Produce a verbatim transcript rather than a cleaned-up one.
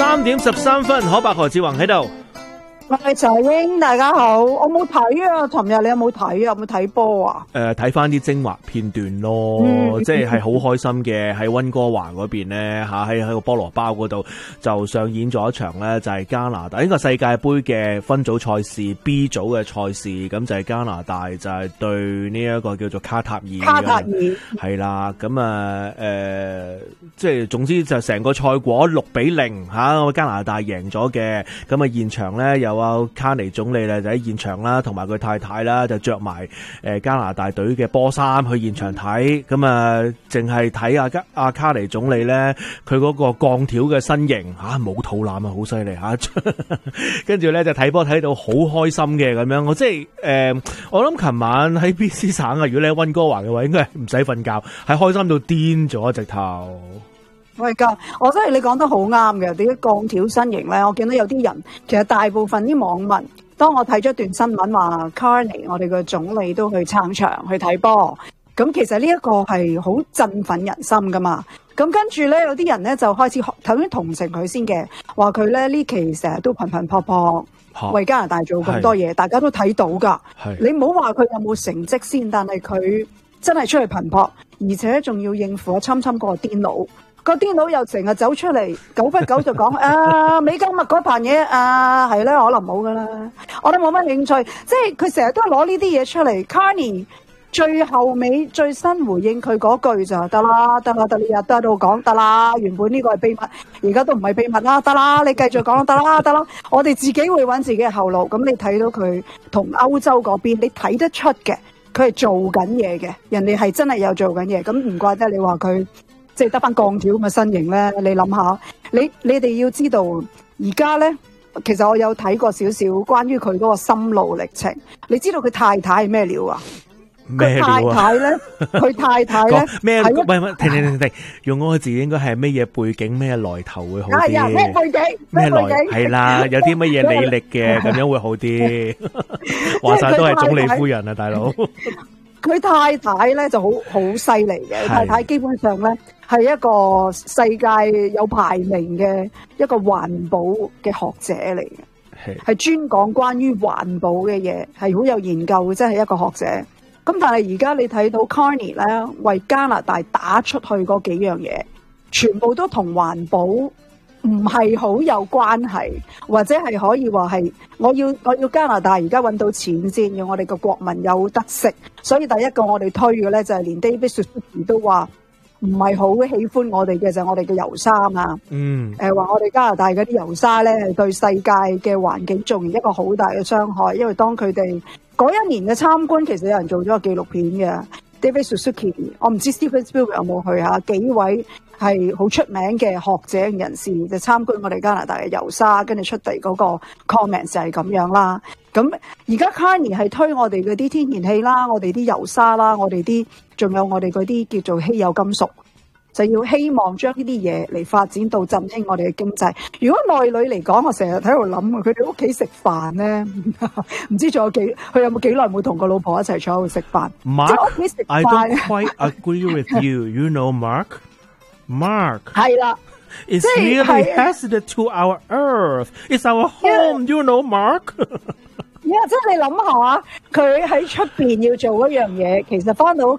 三點十三分，可伯何志宏喺度。 我係齊英，大家好。我冇睇啊，尋日你有冇睇啊？有冇睇波啊？ 誒、呃，睇翻啲精華片段咯，嗯、即係係好開心嘅。喺溫哥華嗰邊咧，吓喺喺個菠蘿包嗰度就上演咗一場咧，就係、是、加拿大呢個世界盃嘅分組賽事 B 組嘅賽事，咁就係加拿大就係對呢一個叫做卡塔爾。 卡塔爾係啦，咁啊誒，即係總之就成個賽果六比零吓，加拿大贏咗嘅。咁啊現場咧有。卡尼總理咧就喺現場啦，同埋佢太太啦就着埋誒加拿大隊嘅波衫去現場睇，咁啊淨係睇阿加阿卡尼總理咧，佢嗰個鋼條嘅身形吓冇肚腩啊，好犀利吓，跟住咧就睇波睇到好開心嘅咁樣，我即係誒、呃，我諗琴晚喺 B C 省啊，如果你喺溫哥華嘅話，應該係唔使瞓覺，係開心到癲咗直頭。 喂，噶，我真係你講得好啱嘅，啲鋼條身形咧，我見到有啲人，其實大部分啲網民，當我睇咗段新聞話 Carney 我哋嘅總理都去撐場去睇波，咁其實呢一個係好振奮人心噶嘛。咁跟住咧，有啲人咧就開始頭先同情佢先嘅，話佢咧呢期成日都頻頻撲撲為加拿大做咁多嘢，大家都睇到噶。你唔好話佢有冇成績先，但係佢真係出去頻撲，而且仲要應付阿侵侵嗰個癲佬。個癲佬又成日走出嚟，久不久就講啊美加密嗰盤嘢啊，係咧可能冇噶啦，我都冇乜興趣。即係佢成日都攞呢啲嘢出嚟。Carney 最後尾最新回應佢嗰句就得啦，得啦，得你日得到講得啦。原本呢個係秘密，而家都唔係秘密啦，得啦，你繼續講得啦，得啦。我哋自己會揾自己嘅後路。咁你睇到佢同歐洲嗰邊，你睇得出嘅，佢係做緊嘢嘅，人哋係真係有做緊嘢。咁唔怪得你話佢。即係得翻鋼條咁嘅身形咧，你諗下，你你哋要知道，而家咧，其實我有睇過少少關於佢嗰個心路歷程。你知道佢太太係咩料啊？ 咩料啊？ 太太咧，佢太太咧咩？喂喂，停停停停，用嗰個字應該係咩嘢背景、咩來頭會好啲？ 係啊，咩背景？ 咩來？係啦，有啲乜嘢履歷嘅咁樣會好啲。話晒都係總理夫人啊，大佬。 佢太太咧就好好犀利嘅，太太基本上咧係一個世界有排名嘅一個環保嘅學者嚟嘅，係專講關於環保嘅嘢，係好有研究嘅，即係一個學者。咁但係而家你睇到 Carney 咧為加拿大打出去嗰幾樣嘢，全部都同環保唔係好有關係，或者係可以話係我要我要加拿大而家揾到錢先，要我哋個國民有得食。所以第一個我哋推嘅咧就係連 David Suzuki 都話唔係好喜歡我哋嘅就係我哋嘅油砂啊。嗯，誒話我哋加拿大嗰啲油砂咧係對世界嘅環境造成一個好大嘅傷害，因為當佢哋嗰一年嘅參觀，其實有人做咗個紀錄片嘅 David Suzuki， 我唔知 Steven Spielberg 有冇去嚇，幾位係好出名嘅學者人士就參觀我哋加拿大嘅油砂，跟住出嚟嗰個 comment 就係咁樣啦。咁而家 Carney 係推我哋嗰啲天然氣啦，我哋啲油砂啦，我哋啲仲有我哋嗰啲叫做稀有金屬，就要希望將呢啲嘢嚟發展到振興我哋嘅經濟。如果內裏嚟講，我成日喺度諗，佢哋屋企食飯咧，唔知仲有幾佢有冇幾耐冇同個老婆一齊坐喺度食飯。 Mark, I don't quite agree with you. You know, Mark, Mark. 係啦。 It's really hazardous to our earth. It's our home, you know, Mark. 即係你諗下，佢喺出邊要做嗰樣嘢，其實翻到屋